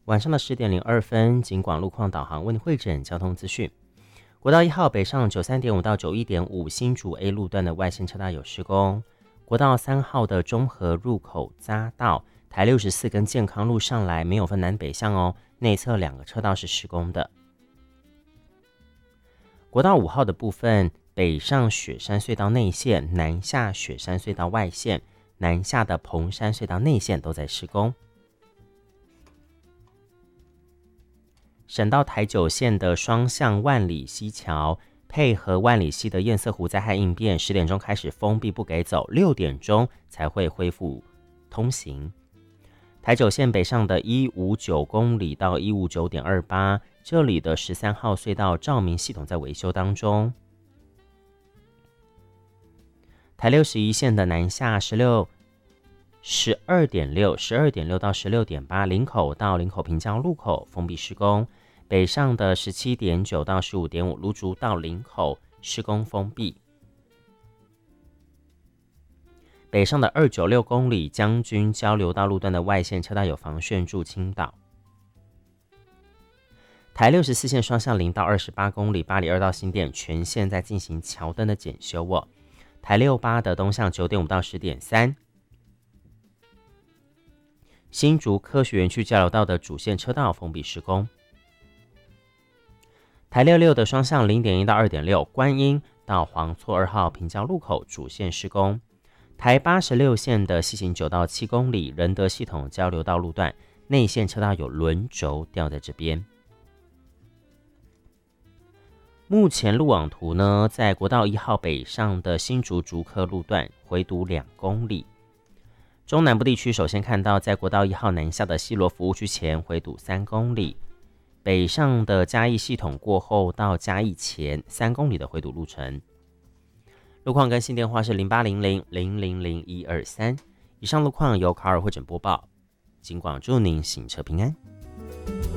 晚上的10点02分，警广路况导航为您汇整交通资讯。国道1号北上93.5到91.5新竹 A 路段的外线车道有施工。国道3号的中和入口匝道，台64跟健康路上来没有分南北向哦，内侧2个车道是施工的。国道5号的部分，北上雪山隧道内线，南下雪山隧道外线，南下的蓬山隧道内线都在施工。省道台9线的双向万里溪桥，配合万里溪的堰塞湖灾害应变，10点钟开始封闭不给走，6点钟才会恢复通行。台9线北上的159公里到159.28，这里的13号隧道照明系统在维修当中。台61线的南下12.6到16.8，林口到林口平交路口封闭施工。北上的17.9到15.5，芦竹到林口施工封闭。北上的296公里将军交流道路段的外线车道有防汛助倾倒。台64线双向0到28公里，八里2到新店全线在进行桥灯的检修哦。台68的东向9.5到10.3。新竹科学园区交流道的主线车道封闭施工。台66的双向0.1到2.6，观音到黄厝2号平交路口主线施工。台86线的西行9到7公里，仁德系统交流道路段内线车道有轮轴吊在这边。目前路网图呢，在国道1号北上的新竹竹科路段回堵2公里。中南部地区首先看到，在国道1号南下的西螺服务区前回堵3公里，北上的嘉义系统过后到嘉义前3公里的回堵路程。路况更新电话是0800000123。以上路况由卡尔汇整播报，警广祝您行车平安。